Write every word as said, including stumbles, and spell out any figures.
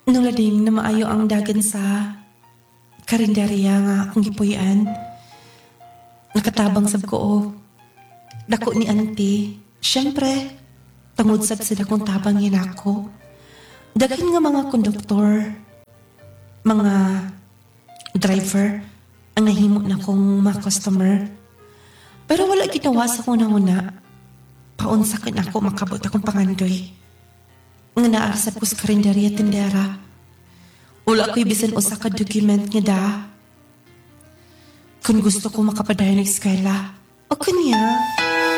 Nuladim na maayo ang dagan sa karinderya nga akong gipuy-an. Nakatabang sab ko og dako ni auntie. Siyempre, tungod sab sa dakong tabang yun ako. Daghan nga mga konduktor, mga driver, ang nahimo na kong mga customer. Pero wala ginawa sa una-una. Paunsakin ako makabot akong pangandoy. Nga naarasap ko sa karinderya tindera. Wala ko'y bisan usa ka document nga da. Kung gusto ko makapadayon ng eskwela, o kanya.